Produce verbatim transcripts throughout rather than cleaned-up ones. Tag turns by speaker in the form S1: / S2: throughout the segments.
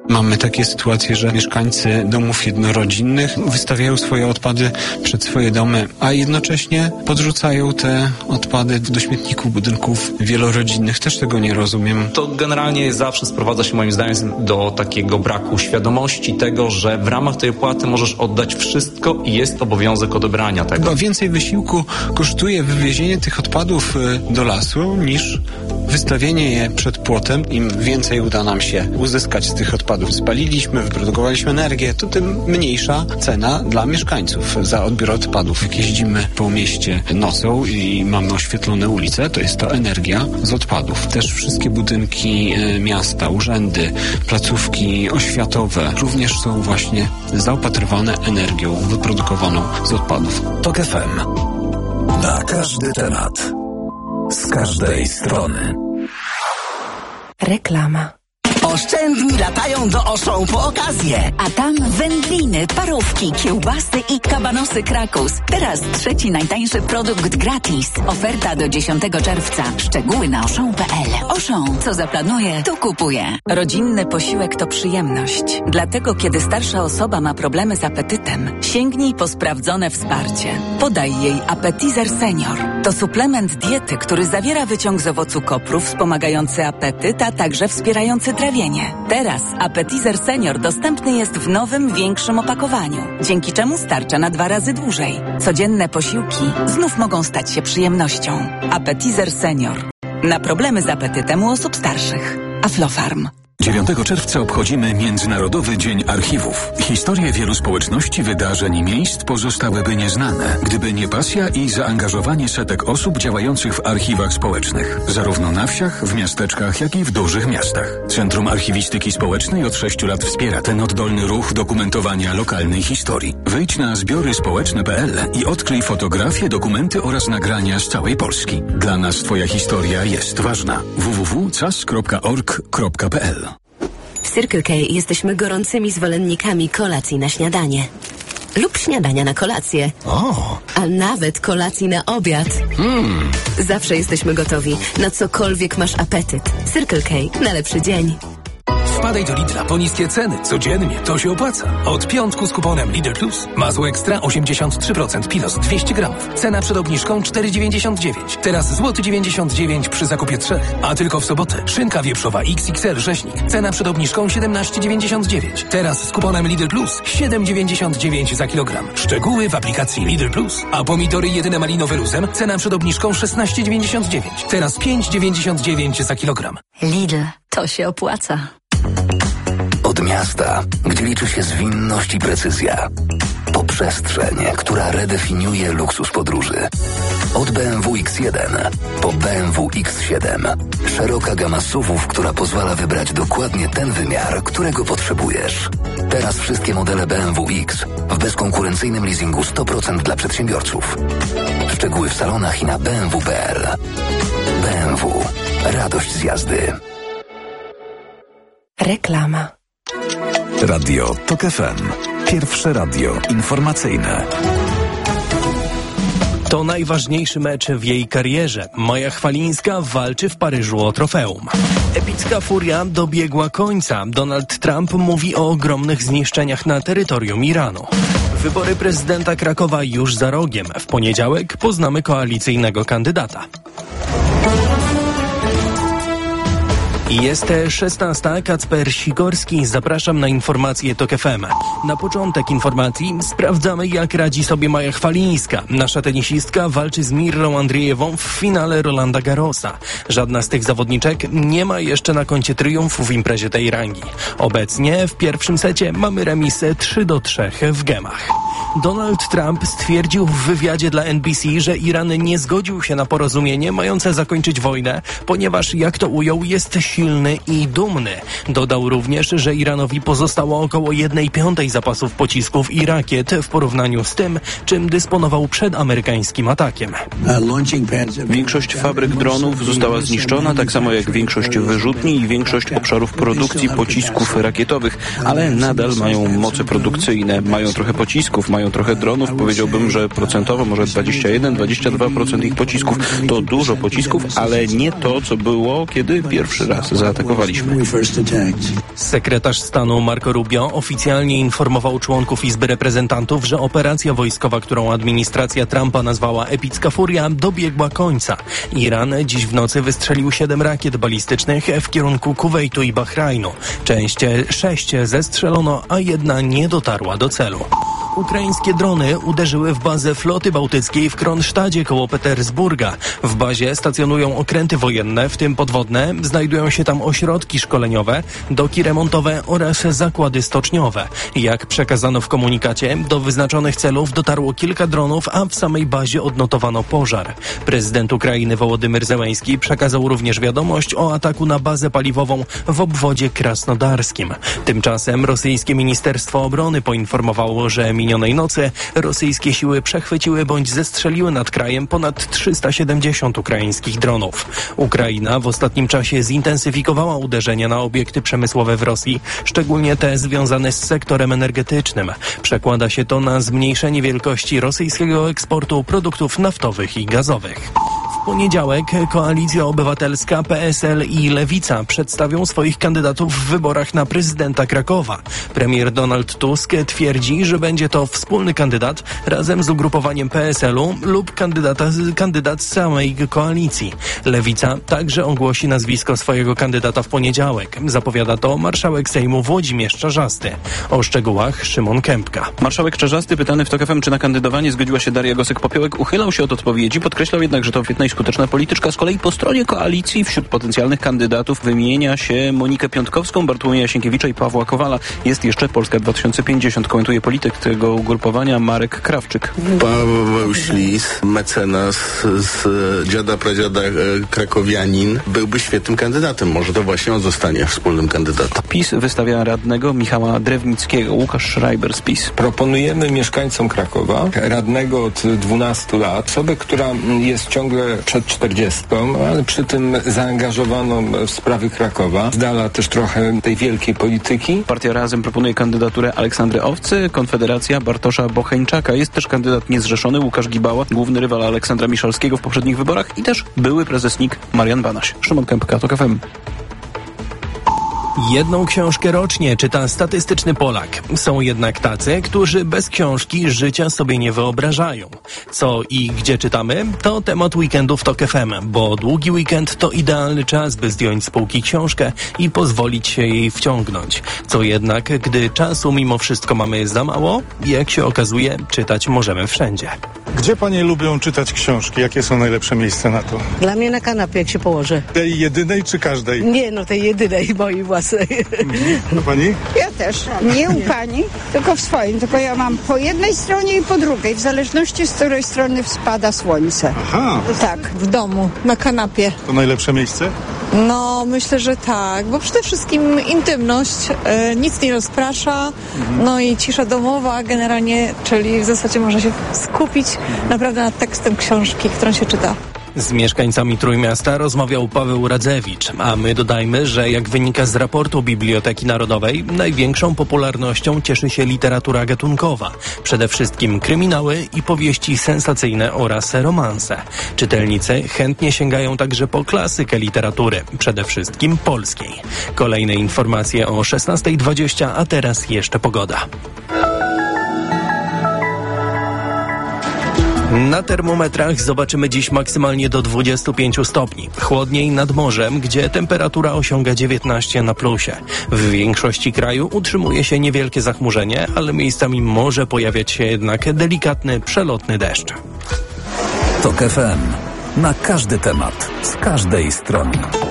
S1: Mamy takie sytuacje, że mieszkańcy domów jednorodzinnych wystawiają swoje odpady przed swoje domy, a jednocześnie podrzucają te odpady do śmietników budynków wielorodzinnych. Też tego nie rozumiem.
S2: To generalnie zawsze sprowadza się moim zdaniem do takiego braku świadomości tego, że w ramach tej opłaty możesz oddać wszystko i jest obowiązek odebrania tego.
S1: Chyba więcej wysiłku kosztuje wywiezienie tych odpadów do lasu niż wystawienie je przed płotem. Im więcej uda nam się uzyskać z tych odpadów. Spaliliśmy, wyprodukowaliśmy energię, to tym mniejsza cena dla mieszkańców za odbiór odpadów. Jak jeździmy po mieście nocą i mamy oświetlone ulice, to jest to energia z odpadów. Też wszystkie budynki miasta, urzędy, placówki oświatowe również są właśnie zaopatrywane energią wyprodukowaną z odpadów.
S3: Tok F M. Na każdy temat. Z każdej strony.
S4: Reklama.
S5: Oszczędni latają do Auchan po okazję.
S4: A tam wędliny, parówki, kiełbasy i kabanosy Krakus. Teraz trzeci najtańszy produkt gratis. Oferta do dziesiątego czerwca. Szczegóły na auchan kropka p l. Auchan, co zaplanuje, to kupuje. Rodzinny posiłek to przyjemność. Dlatego, kiedy starsza osoba ma problemy z apetytem, sięgnij po sprawdzone wsparcie. Podaj jej Appetizer Senior. To suplement diety, który zawiera wyciąg z owocu kopru wspomagający apetyt, a także wspierający trawienie. Teraz Appetizer Senior dostępny jest w nowym, większym opakowaniu, dzięki czemu starcza na dwa razy dłużej. Codzienne posiłki znów mogą stać się przyjemnością. Appetizer Senior. Na problemy z apetytem u osób starszych. Aflofarm.
S3: dziewiątego czerwca obchodzimy Międzynarodowy Dzień Archiwów. Historie wielu społeczności, wydarzeń i miejsc pozostałyby nieznane, gdyby nie pasja i zaangażowanie setek osób działających w archiwach społecznych. Zarówno na wsiach, w miasteczkach, jak i w dużych miastach. Centrum Archiwistyki Społecznej od sześciu lat wspiera ten oddolny ruch dokumentowania lokalnej historii. Wejdź na zbiory społeczne kropka p l i odkryj fotografie, dokumenty oraz nagrania z całej Polski. Dla nas Twoja historia jest ważna. w w w kropka cas kropka org kropka p l.
S6: W Circle K jesteśmy gorącymi zwolennikami kolacji na śniadanie. Lub śniadania na kolację.
S3: O!
S6: A nawet kolacji na obiad.
S3: Mm.
S6: Zawsze jesteśmy gotowi, na cokolwiek masz apetyt. Circle K na lepszy dzień.
S7: Wpadaj do Lidla po niskie ceny. Codziennie to się opłaca. Od piątku z kuponem Lidl Plus. Masło ekstra osiemdziesiąt trzy procent Pilos dwieście gramów. Cena przed obniżką cztery dziewięćdziesiąt dziewięć. Teraz złoty dziewięćdziesiąt dziewięć przy zakupie trzech. A tylko w sobotę. Szynka wieprzowa X X L rzeźnik. Cena przed obniżką siedemnaście dziewięćdziesiąt dziewięć. Teraz z kuponem Lidl Plus siedem dziewięćdziesiąt dziewięć za kilogram. Szczegóły w aplikacji Lidl Plus. A pomidory jedyne malinowe luzem. Cena przed obniżką szesnaście dziewięćdziesiąt dziewięć. Teraz pięć dziewięćdziesiąt dziewięć za kilogram.
S4: Lidl, to się opłaca.
S3: Od miasta, gdzie liczy się zwinność i precyzja. Po przestrzeń, która redefiniuje luksus podróży. Od B M W X jeden po B M W X siedem. Szeroka gama S U V-ów, która pozwala wybrać dokładnie ten wymiar, którego potrzebujesz. Teraz wszystkie modele B M W X w bezkonkurencyjnym leasingu sto procent dla przedsiębiorców. Szczegóły w salonach i na b m w kropka p l. B M W. Radość z jazdy.
S4: Reklama.
S3: Radio Tok F M. Pierwsze radio informacyjne.
S8: To najważniejszy mecz w jej karierze. Maja Chwalińska walczy w Paryżu o trofeum. Epicka furia dobiegła końca. Donald Trump mówi o ogromnych zniszczeniach na terytorium Iranu. Wybory prezydenta Krakowa już za rogiem. W poniedziałek poznamy koalicyjnego kandydata. Jest szesnasta. Kacper Sikorski. Zapraszam na informacje Tok F M. Na początek informacji sprawdzamy, jak radzi sobie Maja Chwalińska. Nasza tenisistka walczy z Mirrą Andrzejewą w finale Rolanda Garrosa. Żadna z tych zawodniczek nie ma jeszcze na koncie triumfu w imprezie tej rangi. Obecnie w pierwszym secie mamy remis trzy do trzech w gemach. Donald Trump stwierdził w wywiadzie dla N B C, że Iran nie zgodził się na porozumienie mające zakończyć wojnę, ponieważ, jak to ujął, jest silny i dumny. Dodał również, że Iranowi pozostało około jednej piątej zapasów pocisków i rakiet w porównaniu z tym, czym dysponował przed amerykańskim atakiem.
S9: Większość fabryk dronów została zniszczona, tak samo jak większość wyrzutni i większość obszarów produkcji pocisków rakietowych, ale nadal mają moce produkcyjne, mają trochę pocisków, mają trochę dronów. Powiedziałbym, że procentowo może dwadzieścia jeden do dwudziestu dwóch procent ich pocisków. To dużo pocisków, ale nie to, co było kiedy pierwszy raz. nas zaatakowaliśmy.
S8: Sekretarz stanu Marco Rubio oficjalnie informował członków Izby Reprezentantów, że operacja wojskowa, którą administracja Trumpa nazwała Epicka Furia, dobiegła końca. Iran dziś w nocy wystrzelił siedem rakiet balistycznych w kierunku Kuwejtu i Bahrajnu. Część sześć zestrzelono, a jedna nie dotarła do celu. Ukraińskie drony uderzyły w bazę floty bałtyckiej w Kronsztadzie koło Petersburga. W bazie stacjonują okręty wojenne, w tym podwodne. Znajdują się tam ośrodki szkoleniowe, doki remontowe oraz zakłady stoczniowe. Jak przekazano w komunikacie, do wyznaczonych celów dotarło kilka dronów, a w samej bazie odnotowano pożar. Prezydent Ukrainy Wołodymyr Zełenski przekazał również wiadomość o ataku na bazę paliwową w obwodzie krasnodarskim. Tymczasem rosyjskie Ministerstwo Obrony poinformowało, że minionej nocy rosyjskie siły przechwyciły bądź zestrzeliły nad krajem ponad trzysta siedemdziesiąt ukraińskich dronów. Ukraina w ostatnim czasie zintensyfikowała uderzenia na obiekty przemysłowe w Rosji, szczególnie te związane z sektorem energetycznym. Przekłada się to na zmniejszenie wielkości rosyjskiego eksportu produktów naftowych i gazowych. W poniedziałek Koalicja Obywatelska, P S L i Lewica przedstawią swoich kandydatów w wyborach na prezydenta Krakowa. Premier Donald Tusk twierdzi, że będzie to wspólny kandydat razem z ugrupowaniem P S L u lub kandydata, kandydat z samej koalicji. Lewica także ogłosi nazwisko swojego kandydata w poniedziałek. Zapowiada to marszałek Sejmu Włodzimierz Czarzasty. O szczegółach Szymon Kępka.
S9: Marszałek Czarzasty, pytany w Tok F M, czy na kandydowanie zgodziła się Daria Gosek-Popiołek, uchylał się od odpowiedzi, podkreślał jednak, że to świetna i skuteczna polityczka. Z kolei po stronie koalicji wśród potencjalnych kandydatów wymienia się Monikę Piątkowską, Bartłomieja Sienkiewicza i Pawła Kowala. Jest jeszcze Polska dwa tysiące pięćdziesiąt. Komentuje polityk tego ugrupowania Marek Krawczyk.
S10: Paweł Ślis, mecenas z dziada pradziada krakowianin, byłby świetnym kandydatem. Może to właśnie on zostanie wspólnym kandydatem.
S9: PiS wystawia radnego Michała Drewnickiego. Łukasz Schreiber z PiS.
S11: Proponujemy mieszkańcom Krakowa radnego od dwunastu lat, osobę, która jest ciągle przed czterdziestką, ale przy tym zaangażowaną w sprawy Krakowa. Z dala też trochę tej wielkiej polityki.
S9: Partia Razem proponuje kandydaturę Aleksandry Owcy, Konfederacja Bartosza Bocheńczaka. Jest też kandydat niezrzeszony Łukasz Gibała, główny rywal Aleksandra Miszalskiego w poprzednich wyborach i też były prezes N I K Marian Banaś. Szymon Kępka, Tok F M.
S8: Jedną książkę rocznie czyta statystyczny Polak. Są jednak tacy, którzy bez książki życia sobie nie wyobrażają. Co i gdzie czytamy? To temat weekendu w Tok F M, bo długi weekend to idealny czas, by zdjąć z półki książkę i pozwolić się jej wciągnąć. Co jednak, gdy czasu mimo wszystko mamy za mało, jak się okazuje, czytać możemy wszędzie.
S12: Gdzie panie lubią czytać książki? Jakie są najlepsze miejsca na to?
S13: Dla mnie na kanapie, jak się położę.
S12: Tej jedynej czy każdej?
S13: Nie, no tej jedynej, mojej własnej.
S12: Mhm. A pani?
S14: Ja też. Nie u pani, tylko w swoim. Tylko ja mam po jednej stronie i po drugiej, w zależności z której strony spada słońce.
S12: Aha.
S14: Tak, w domu, na kanapie.
S12: To najlepsze miejsce?
S15: No, myślę, że tak, bo przede wszystkim intymność, e, nic nie rozprasza, mhm. no i cisza domowa generalnie, czyli w zasadzie można się skupić naprawdę nad tekstem książki, którą się czyta.
S8: Z mieszkańcami Trójmiasta rozmawiał Paweł Radzewicz, a my dodajmy, że jak wynika z raportu Biblioteki Narodowej, największą popularnością cieszy się literatura gatunkowa. Przede wszystkim kryminały i powieści sensacyjne oraz romanse. Czytelnicy chętnie sięgają także po klasykę literatury, przede wszystkim polskiej. Kolejne informacje o szesnasta dwadzieścia, a teraz jeszcze pogoda. Na termometrach zobaczymy dziś maksymalnie do dwudziestu pięciu stopni. Chłodniej nad morzem, gdzie temperatura osiąga dziewiętnaście na plusie. W większości kraju utrzymuje się niewielkie zachmurzenie, ale miejscami może pojawiać się jednak delikatny, przelotny deszcz.
S3: Tok F M. Na każdy temat, z każdej strony.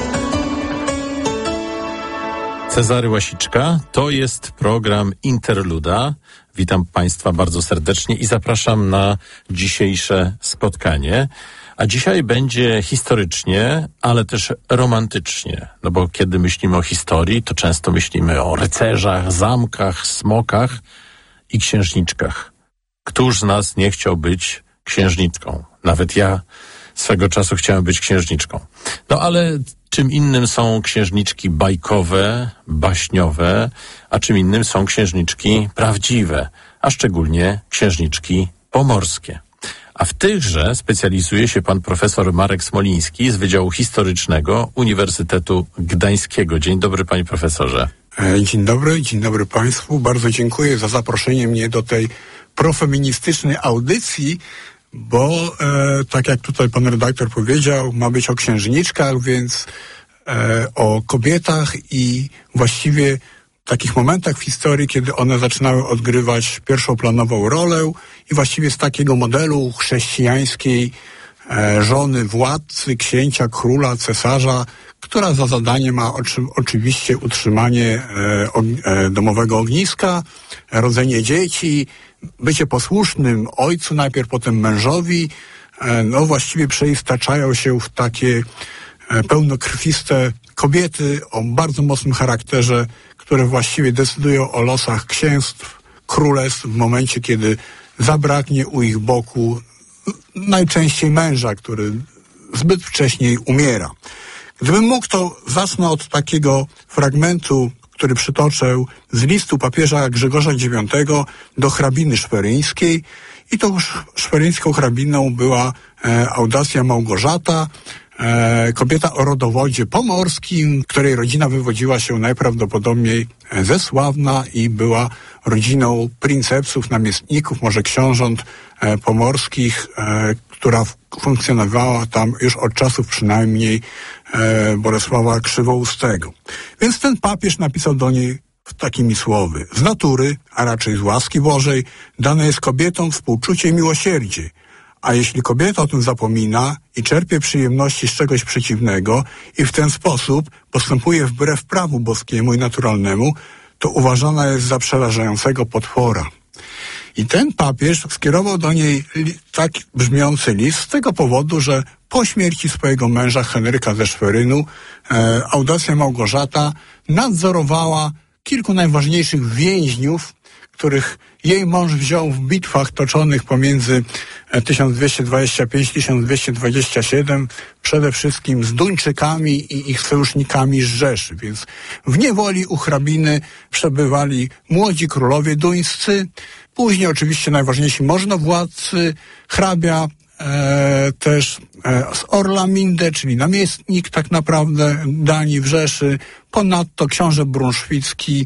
S16: Cezary Łasiczka, to jest program Interluda. Witam Państwa bardzo serdecznie i zapraszam na dzisiejsze spotkanie. A dzisiaj będzie historycznie, ale też romantycznie. No bo kiedy myślimy o historii, to często myślimy o rycerzach, zamkach, smokach i księżniczkach. Któż z nas nie chciał być księżniczką? Nawet ja swego czasu chciałem być księżniczką. No ale czym innym są księżniczki bajkowe, baśniowe, a czym innym są księżniczki prawdziwe, a szczególnie księżniczki pomorskie. A w tychże specjalizuje się pan profesor Marek Smoliński z Wydziału Historycznego Uniwersytetu Gdańskiego. Dzień dobry, panie profesorze.
S17: Dzień dobry, dzień dobry państwu. Bardzo dziękuję za zaproszenie mnie do tej profeministycznej audycji, bo e, tak jak tutaj pan redaktor powiedział, ma być o księżniczkach, więc e, o kobietach i właściwie takich momentach w historii, kiedy one zaczynały odgrywać pierwszoplanową rolę i właściwie z takiego modelu chrześcijańskiej e, żony władcy, księcia, króla, cesarza, która za zadanie ma oczy, oczywiście utrzymanie e, og, e, domowego ogniska, rodzenie dzieci, bycie posłusznym ojcu najpierw, potem mężowi, e, no właściwie przeistaczają się w takie e, pełnokrwiste kobiety o bardzo mocnym charakterze, które właściwie decydują o losach księstw, królestw w momencie, kiedy zabraknie u ich boku najczęściej męża, który zbyt wcześnie umiera. Gdybym mógł, to zacznę od takiego fragmentu, który przytoczę z listu papieża Grzegorza dziewiątego do hrabiny szweryńskiej. I tą szweryńską hrabiną była e, Audacja Małgorzata, e, kobieta o rodowodzie pomorskim, której rodzina wywodziła się najprawdopodobniej ze Sławna i była rodziną princepsów, namiestników, może książąt e, pomorskich, e, która funkcjonowała tam już od czasów przynajmniej e, Bolesława Krzywoustego. Więc ten papież napisał do niej takimi słowy: z natury, a raczej z łaski Bożej, dane jest kobietom współczucie i miłosierdzie. A jeśli kobieta o tym zapomina i czerpie przyjemności z czegoś przeciwnego i w ten sposób postępuje wbrew prawu boskiemu i naturalnemu, to uważana jest za przerażającego potwora. I ten papież skierował do niej li- tak brzmiący list z tego powodu, że po śmierci swojego męża Henryka ze Szwerynu e, Audacja Małgorzata nadzorowała kilku najważniejszych więźniów, których jej mąż wziął w bitwach toczonych pomiędzy tysiąc dwieście dwadzieścia pięć do tysiąc dwieście dwadzieścia siedem, przede wszystkim z Duńczykami i ich sojusznikami z Rzeszy. Więc w niewoli u hrabiny przebywali młodzi królowie duńscy, później oczywiście najważniejsi możnowładcy, hrabia e, też e, z Orlaminde, czyli namiestnik tak naprawdę Danii w Rzeszy, ponadto książę brunszwicki,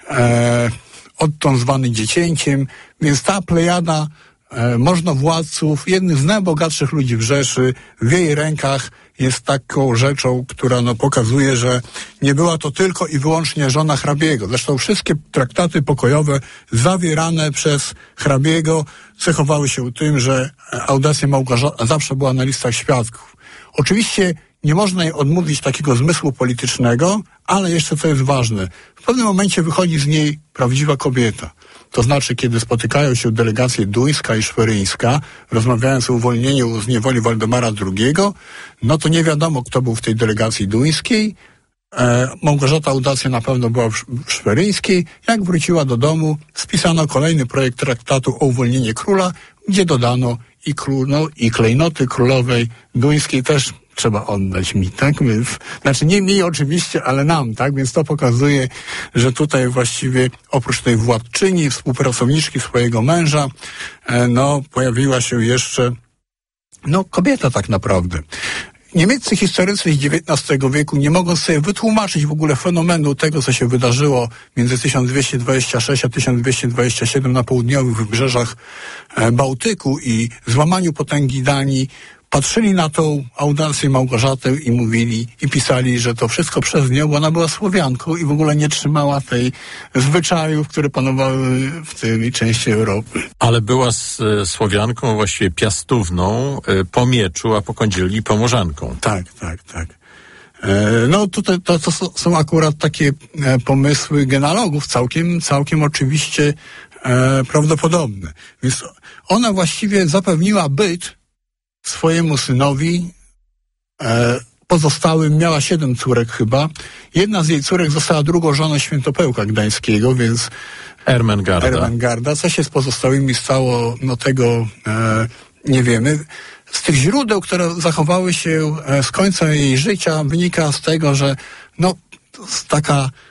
S17: e, odtąd zwany Dziecięciem, więc ta plejada e, możnowładców, jednych z najbogatszych ludzi w Rzeszy, w jej rękach jest taką rzeczą, która no, pokazuje, że nie była to tylko i wyłącznie żona hrabiego. Zresztą wszystkie traktaty pokojowe zawierane przez hrabiego cechowały się tym, że Audacja Małgorzata zawsze była na listach świadków. Oczywiście nie można jej odmówić takiego zmysłu politycznego, ale jeszcze co jest ważne, w pewnym momencie wychodzi z niej prawdziwa kobieta. To znaczy, kiedy spotykają się delegacje duńska i szweryńska, rozmawiając o uwolnieniu z niewoli Waldemara drugiego, no to nie wiadomo, kto był w tej delegacji duńskiej. E, Małgorzata Audacja na pewno była w, w szweryńskiej. Jak wróciła do domu, spisano kolejny projekt traktatu o uwolnienie króla, gdzie dodano i, król, no, i klejnoty królowej duńskiej też trzeba oddać mi, tak? Więc, znaczy nie mi oczywiście, ale nam, tak? Więc to pokazuje, że tutaj właściwie oprócz tej władczyni, współpracowniczki swojego męża, e, no pojawiła się jeszcze no kobieta tak naprawdę. Niemieccy historycy z dziewiętnastego wieku nie mogą sobie wytłumaczyć w ogóle fenomenu tego, co się wydarzyło między tysiąc dwieście dwadzieścia sześć a tysiąc dwieście dwadzieścia siedem na południowych wybrzeżach e, Bałtyku i złamaniu potęgi Danii. Patrzyli na tą Audację Małgorzatę i mówili i pisali, że to wszystko przez nią, bo ona była Słowianką i w ogóle nie trzymała tej zwyczajów, które panowały w tej części Europy.
S16: Ale była z, Słowianką, właściwie piastówną, po mieczu, a po kądzieli pomorzanką.
S17: Tak, tak, tak. E, no tutaj to, to są akurat takie e, pomysły genealogów, całkiem, całkiem oczywiście e, prawdopodobne. Więc ona właściwie zapewniła byt swojemu synowi, e, pozostałym, miała siedem córek chyba. Jedna z jej córek została drugą żoną Świętopełka Gdańskiego, więc
S16: Ermengarda.
S17: Ermengarda. Co się z pozostałymi stało, no tego e, nie wiemy. Z tych źródeł, które zachowały się e, z końca jej życia, wynika z tego, że no taka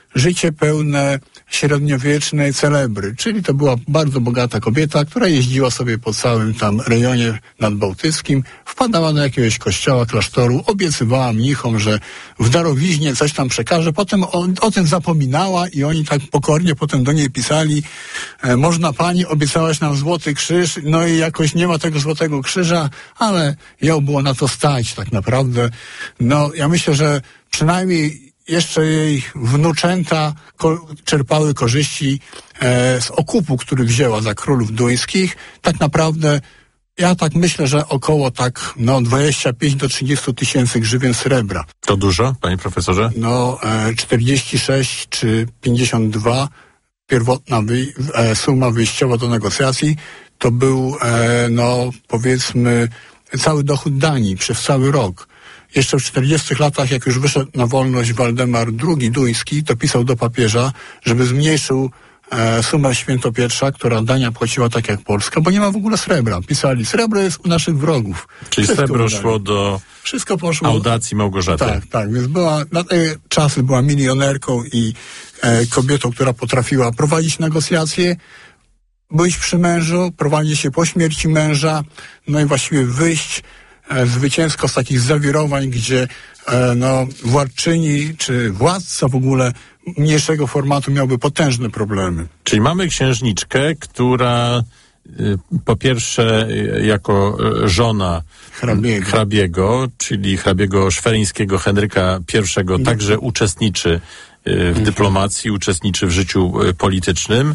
S17: życie pełne średniowiecznej celebry, czyli to była bardzo bogata kobieta, która jeździła sobie po całym tam rejonie nadbałtyckim, wpadała do jakiegoś kościoła, klasztoru, obiecywała mnichom, że w darowiźnie coś tam przekaże, potem o, o tym zapominała i oni tak pokornie potem do niej pisali, e, można pani, obiecałaś nam złoty krzyż, no i jakoś nie ma tego złotego krzyża, ale ją było na to stać tak naprawdę. No, ja myślę, że przynajmniej jeszcze jej wnuczęta ko- czerpały korzyści e, z okupu, który wzięła za królów duńskich. Tak naprawdę ja tak myślę, że około tak no dwadzieścia pięć do trzydziestu tysięcy grzywien srebra.
S16: To dużo, panie profesorze?
S17: No e, czterdzieści sześć czy pięćdziesiąt dwa pierwotna wy- e, suma wyjściowa do negocjacji to był e, no powiedzmy cały dochód Danii przez cały rok. Jeszcze w czterdziestych latach, jak już wyszedł na wolność Waldemar drugi duński, to pisał do papieża, żeby zmniejszył e, sumę świętopietrza, która Dania płaciła tak jak Polska, bo nie ma w ogóle srebra. Pisali, srebro jest u naszych wrogów.
S16: Czyli
S17: Wszystko
S16: srebro
S17: wydali.
S16: szło do
S17: Wszystko poszło.
S16: audacji Małgorzaty.
S17: Tak, tak, więc była, na te czasy była milionerką i e, kobietą, która potrafiła prowadzić negocjacje, być przy mężu, prowadzić się po śmierci męża, no i właściwie wyjść e, zwycięsko z takich zawirowań, gdzie e, no, władczyni czy władca w ogóle mniejszego formatu miałby potężne problemy.
S16: Czyli mamy księżniczkę, która y, po pierwsze y, jako y, żona
S17: hrabiego.
S16: hrabiego, czyli hrabiego szweryńskiego Henryka pierwszego, no. także uczestniczy y, w mhm. dyplomacji, uczestniczy w życiu y, politycznym.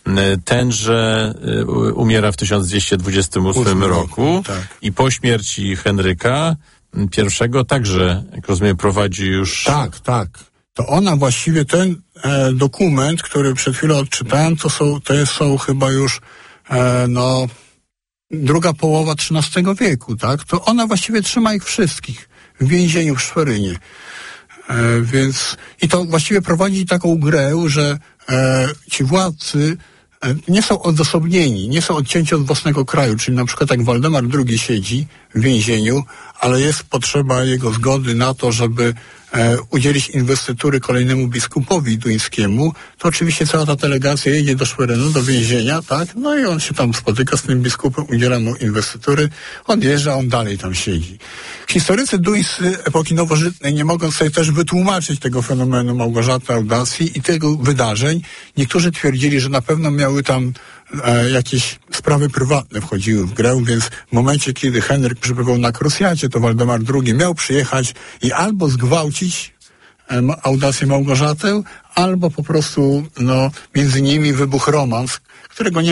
S16: Tenże umiera w tysiąc dwieście dwudziestym ósmym roku
S17: tak.
S16: i po śmierci Henryka pierwszego także, jak rozumiem, prowadzi już...
S17: Tak, tak. To ona właściwie, ten e, dokument, który przed chwilą odczytałem, to są, to są chyba już e, no druga połowa trzynastego wieku, tak? To ona właściwie trzyma ich wszystkich w więzieniu w Szwerynie. E, więc i to właściwie prowadzi taką grę, że e, ci władcy nie są odosobnieni, nie są odcięci od własnego kraju, czyli na przykład jak Waldemar drugi siedzi w więzieniu, ale jest potrzeba jego zgody na to, żeby e, udzielić inwestytury kolejnemu biskupowi duńskiemu, to oczywiście cała ta delegacja jedzie do Szwerynu, do więzienia, tak? No i on się tam spotyka z tym biskupem, udziela mu inwestytury, odjeżdża, on dalej tam siedzi. Historycy duńscy epoki nowożytnej nie mogą sobie też wytłumaczyć tego fenomenu Małgorzaty Audacji i tego wydarzeń. Niektórzy twierdzili, że na pewno miały tam e, jakieś sprawy prywatne wchodziły w grę, więc w momencie, kiedy Henryk przybywał na Krusjacie, to Waldemar drugi miał przyjechać i albo zgwałcić e, Audację Małgorzatę, albo po prostu no, między nimi wybuchł romans, którego nie